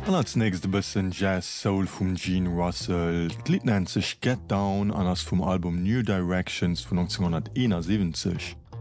An als nächste bisschen Jazz Soul vum Gene Russell. D'Lied nennt sich Get Down an ass vum Album New Directions von 1971.